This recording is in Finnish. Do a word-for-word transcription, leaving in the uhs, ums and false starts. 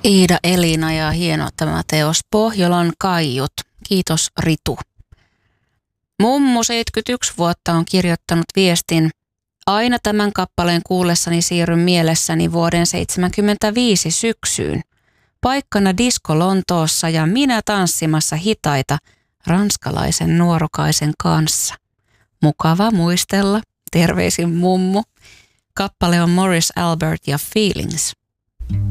Iida Elina ja hieno tämä teos Pohjolan kaiut. Kiitos Ritu. Mummu seitsemänkymmentäyksi vuotta on kirjoittanut viestin. Aina tämän kappaleen kuullessani siirryn mielessäni vuoden seitsemänkymmentäviisi syksyyn. Paikkana disko Lontoossa ja minä tanssimassa hitaita ranskalaisen nuorukaisen kanssa. Mukava muistella. Terveisin mummu. Kappale on Morris Albert ja Feelings.